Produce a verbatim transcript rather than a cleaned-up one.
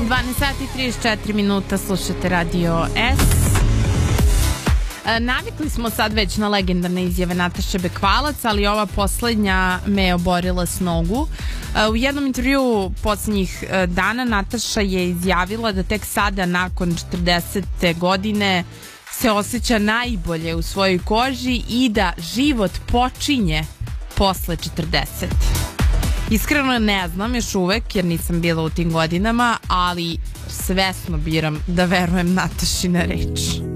dvanaest sati i trideset četiri minuta, slušate Radio S. Navikli smo sad već na legendarne izjave Nataše Bekvalac, ali ova poslednja me oborila s nogu. U jednom intervjuu poslednjih dana Nataša je izjavila da tek sada, nakon četrdesete godine, se osjeća najbolje u svojoj koži i da život počinje posle četrdesete. Iskreno ne znam još uvek, jer nisam bila u tim godinama, ali svesno biram da verujem Natašina reč.